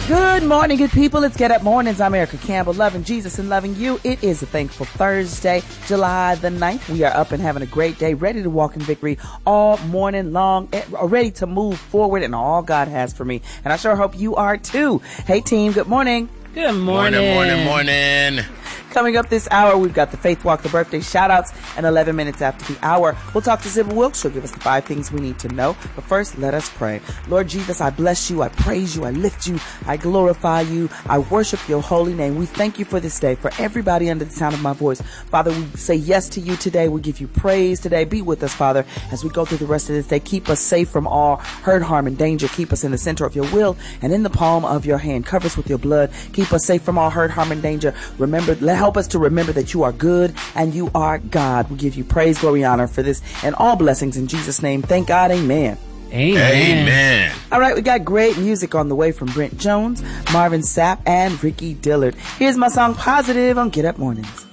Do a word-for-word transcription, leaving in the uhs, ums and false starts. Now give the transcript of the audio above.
Good morning, good people. It's Get Up Mornings. I'm Erica Campbell, loving Jesus and loving you. It is a thankful Thursday, July the ninth. We are up and having a great day, ready to walk in victory all morning long, ready to move forward in all God has for me. And I sure hope you are too. Hey, team, good morning. Good morning. Morning, morning, morning. Coming up this hour, we've got the Faith Walk, the birthday shout-outs, and eleven minutes after the hour, we'll talk to Sybil Wilkes. She'll give us the five things we need to know. But first, let us pray. Lord Jesus, I bless you, I praise you, I lift you, I glorify you, I worship your holy name. We thank you for this day, for everybody under the sound of my voice. Father, we say yes to you today. We give you praise today. Be with us, Father, as we go through the rest of this day. Keep us safe from all hurt, harm, and danger. Keep us in the center of your will and in the palm of your hand. Cover us with your blood. Keep us safe from all hurt, harm, and danger. Remember, help us to remember that you are good and you are God. We give you praise, glory, honor for this and all blessings in Jesus' name. Thank God. Amen. Amen. Amen. All right, we got great music on the way from Brent Jones, Marvin Sapp, and Ricky Dillard. Here's my song Positive on Get Up Mornings.